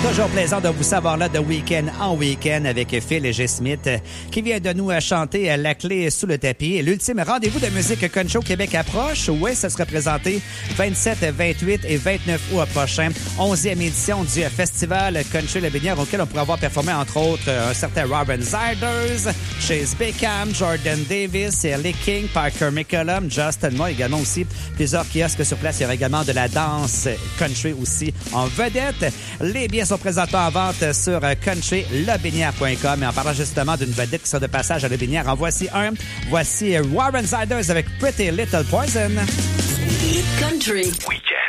Toujours plaisant de vous savoir là de week-end en week-end avec Phil et G. Smith qui vient de nous chanter La clé sous le tapis. L'ultime rendez-vous de musique country au Québec approche. Oui, ça sera présenté 27, 28 et 29 août prochain. 11e édition du Festival Country Le Binière auquel on pourra voir performer entre autres un certain Robin Ziders, Chase Beckham, Jordan Davis, Lee King, Parker McCollum, Justin Moore, également aussi plusieurs kiosques sur place. Il y aura également de la danse country aussi en vedette. Les billets sont présentement en vente sur countrylebinière.com. Et en parlant justement d'une vedette qui sera de passage à Le Binière, en voici un. Voici Warren Ziders avec Pretty Little Poison. Country Weekend.